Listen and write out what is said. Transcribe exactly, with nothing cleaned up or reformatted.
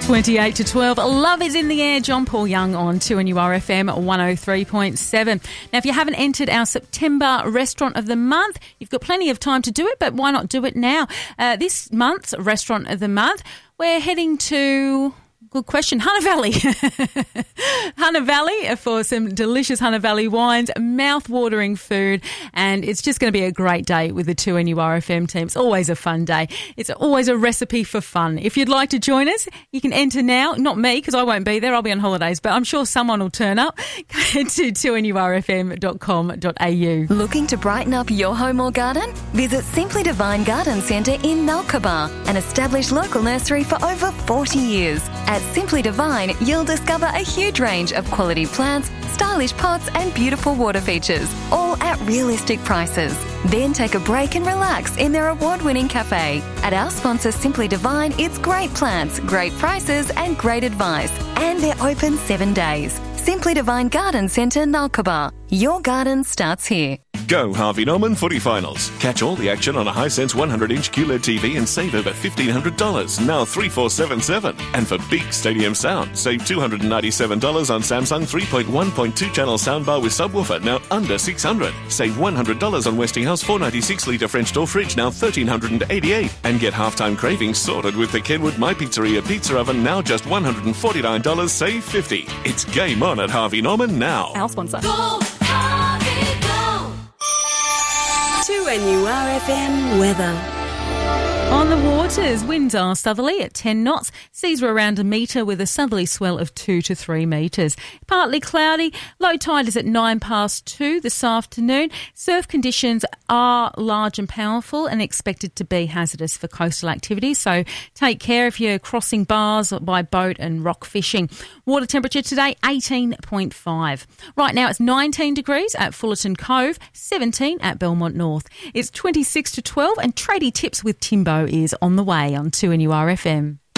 twenty-eight to twelve. Love is in the air. John Paul Young on two N U R F M one oh three point seven. Now, if you haven't entered our September Restaurant of the Month, you've got plenty of time to do it, but why not do it now? Uh, this month's Restaurant of the Month, we're heading to... Good question. Hunter Valley. Hunter Valley for some delicious Hunter Valley wines, mouth-watering food, and it's just going to be a great day with the two N U R F M team. It's always a fun day. It's always a recipe for fun. If you'd like to join us, you can enter now. Not me, because I won't be there. I'll be on holidays, but I'm sure someone will turn up. Go to two N U R F M dot com dot a u. Looking to brighten up your home or garden? Visit Simply Divine Garden Centre in Nalkaba, an established local nursery for over forty years. At Simply Divine, you'll discover a huge range of quality plants, stylish pots and beautiful water features, all at realistic prices. Then take a break and relax in their award-winning cafe. At our sponsor Simply Divine, it's great plants, great prices and great advice. And they're open seven days. Simply Divine Garden Centre, Nalkaba. Your garden starts here. Go Harvey Norman Footy Finals. Catch all the action on a Hisense one hundred inch Q L E D T V and save over fifteen hundred dollars, now three four seven seven. And for big stadium sound, save two hundred ninety-seven dollars on Samsung three point one point two channel soundbar with subwoofer, now under six hundred dollars. Save one hundred dollars on Westinghouse four ninety-six litre French door fridge, now one thousand three hundred eighty-eight dollars. And get halftime cravings sorted with the Kenwood My Pizzeria pizza oven, now just one hundred forty-nine dollars, save fifty dollars. It's game on at Harvey Norman now. Our sponsor. Go, Harvey, go! two N U R F M weather. On the waters, winds are southerly at ten knots. Seas were around a metre with a southerly swell of two to three metres. Partly cloudy. Low tide is at nine past two this afternoon. Surf conditions are large and powerful and expected to be hazardous for coastal activities. So take care if you're crossing bars by boat and rock fishing. Water temperature today, eighteen point five. Right now it's nineteen degrees at Fullerton Cove, seventeen at Belmont North. It's twenty-six to twelve and tradie tips with Timbo is on the way on two N U R F M.